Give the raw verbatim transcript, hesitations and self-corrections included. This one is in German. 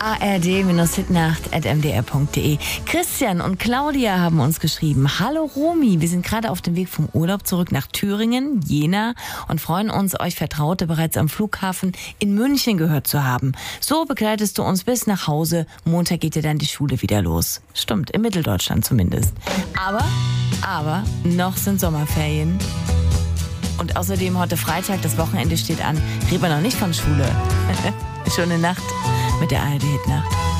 a r d Hitnacht at m d r punkt d e. Christian und Claudia haben uns geschrieben. Hallo Romy, wir sind gerade auf dem Weg vom Urlaub zurück nach Thüringen, Jena und freuen uns, euch Vertraute bereits am Flughafen in München gehört zu haben. So begleitest du uns bis nach Hause. Montag geht ja dann die Schule wieder los. Stimmt, in Mitteldeutschland zumindest. Aber, aber, noch sind Sommerferien. Und außerdem heute Freitag, das Wochenende steht an. Reden wir noch nicht von Schule. Schöne Nacht mit der A R D Hitnacht.